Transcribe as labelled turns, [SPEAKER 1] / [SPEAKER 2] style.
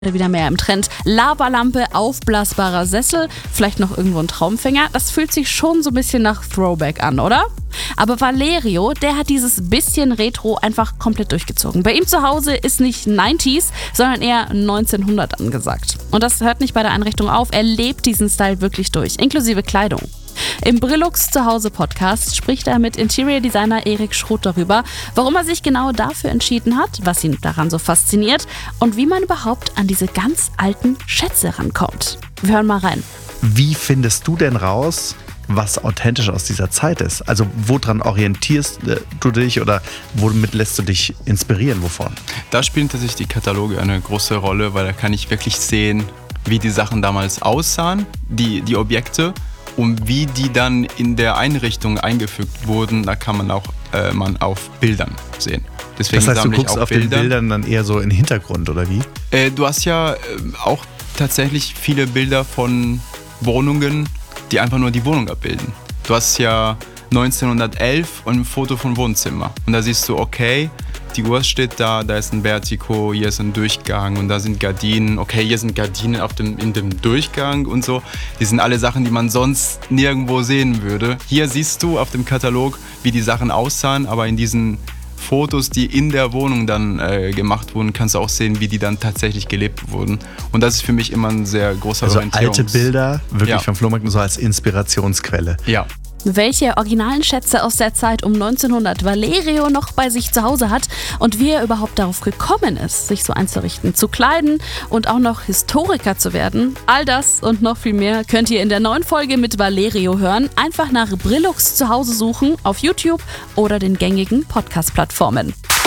[SPEAKER 1] Wieder mehr im Trend. Lavalampe, aufblasbarer Sessel, vielleicht noch irgendwo ein Traumfänger. Das fühlt sich schon so ein bisschen nach Throwback an, oder? Aber Valerio, der hat dieses bisschen Retro einfach komplett durchgezogen. Bei ihm zu Hause ist nicht 90s, sondern eher 1900 angesagt. Und das hört nicht bei der Einrichtung auf, er lebt diesen Style wirklich durch, inklusive Kleidung. Im Brillux Zuhause Podcast spricht er mit Interior Designer Erik Schroth darüber, warum er sich genau dafür entschieden hat, was ihn daran so fasziniert und wie man überhaupt an diese ganz alten Schätze rankommt. Wir hören mal rein.
[SPEAKER 2] Wie findest du denn raus, was authentisch aus dieser Zeit ist? Also woran orientierst du dich oder womit lässt du dich inspirieren? Wovon?
[SPEAKER 3] Da spielen tatsächlich die Kataloge eine große Rolle, weil da kann ich wirklich sehen, wie die Sachen damals aussahen, die Objekte. Und wie die dann in der Einrichtung eingefügt wurden, da kann man auch auf Bildern sehen. Deswegen
[SPEAKER 2] das heißt, du guckst
[SPEAKER 3] auf
[SPEAKER 2] den Bildern dann eher so in den Hintergrund, oder wie?
[SPEAKER 3] Du hast ja auch tatsächlich viele Bilder von Wohnungen, die einfach nur die Wohnung abbilden. Du hast ja 1911 und ein Foto vom Wohnzimmer. Und da siehst du, okay, die Uhr steht da ist ein Vertigo, hier ist ein Durchgang und da sind Gardinen. Okay, hier sind Gardinen in dem Durchgang und so. Die sind alle Sachen, die man sonst nirgendwo sehen würde. Hier siehst du auf dem Katalog, wie die Sachen aussahen, aber in diesen Fotos, die in der Wohnung dann gemacht wurden, kannst du auch sehen, wie die dann tatsächlich gelebt wurden. Und das ist für mich immer ein sehr großer Orientierungs...
[SPEAKER 2] Also alte Bilder, wirklich vom Flohmarkt, so als Inspirationsquelle.
[SPEAKER 3] Ja.
[SPEAKER 1] Welche originalen Schätze aus der Zeit um 1900 Valerio noch bei sich zu Hause hat und wie er überhaupt darauf gekommen ist, sich so einzurichten, zu kleiden und auch noch Historiker zu werden. All das und noch viel mehr könnt ihr in der neuen Folge mit Valerio hören. Einfach nach Brillux zu Hause suchen auf YouTube oder den gängigen Podcast-Plattformen.